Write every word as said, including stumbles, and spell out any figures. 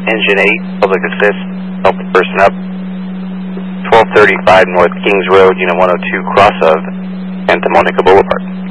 Engine eight, public assist, help the person up. twelve thirty-five North Kings Road, Unit one oh two, cross of Santa Monica Boulevard.